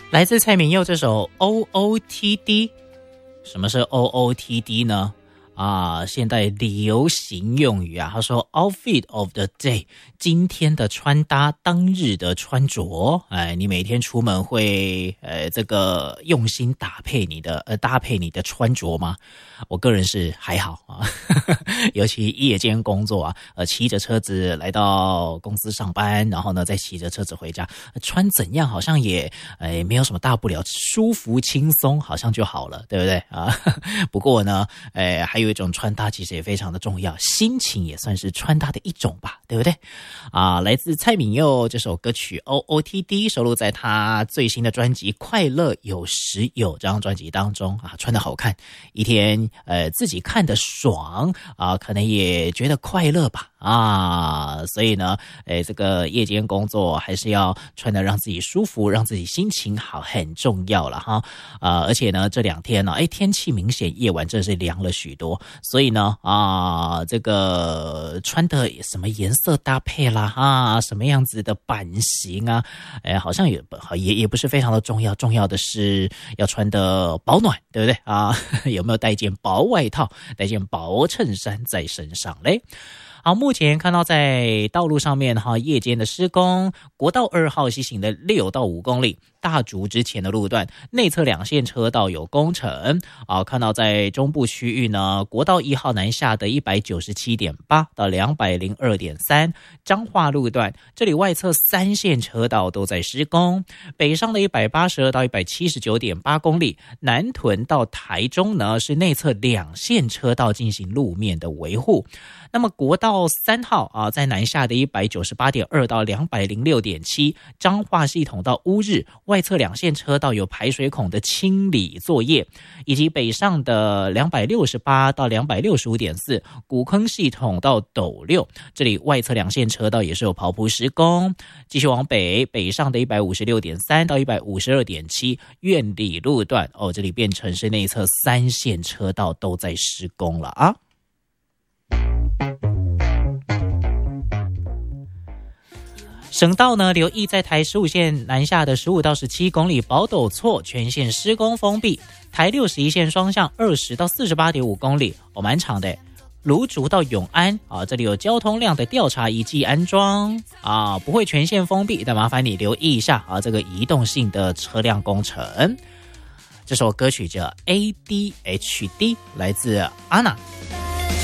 来自蔡明佑这首 OOTD。 什么是 OOTD 呢？现代流行用语啊，他说 outfit of the day， 今天的穿搭，当日的穿着。你每天出门会这个用心搭配你的穿着吗？我个人是还好啊，尤其夜间工作啊，骑着车子来到公司上班，然后呢再骑着车子回家，穿怎样好像也没有什么大不了，舒服轻松好像就好了，对不对啊？不过呢还有一种穿搭其实也非常的重要，心情也算是穿搭的一种吧，对不对来自蔡旻佑这首歌曲 OOTD 收录在他最新的专辑《快乐有时有》这张专辑当中穿得好看，一天自己看得爽可能也觉得快乐吧所以呢这个夜间工作还是要穿得让自己舒服，让自己心情好，很重要了哈而且呢这两天呢天气明显夜晚真的是凉了许多，所以呢这个穿的什么颜色搭配啦什么样子的版型好像也不是非常的重要，重要的是要穿的保暖，对不对有没有带件薄外套，带件薄衬衫在身上嘞？好，目前看到在道路上面夜间的施工，国道2号西行的6到5公里，大竹之前的路段内侧2线车道有工程看到在中部区域呢，国道1号南下的 197.8 到 202.3 彰化路段，这里外侧3线车道都在施工，北上的182到 179.8 公里，南屯到台中呢是内侧2线车道进行路面的维护。那么国道3号在南下的 198.2 到 206.7 彰化系统到乌日，外侧2线车道有排水孔的清理作业，以及北上的268到 265.4 古坑系统到斗六，这里外侧2线车道也是有刨铺施工。继续往北上的 156.3 到 152.7 苑里路段这里变成是内侧3线车道都在施工了省道呢，留意在台15线南下的15到17公里宝斗厝全线施工封闭，台61线双向20到 48.5 公里蛮长的芦竹到永安这里有交通量的调查仪器安装不会全线封闭，但麻烦你留意一下这个移动性的车辆工程。这首歌曲叫 ADHD 来自 Anna。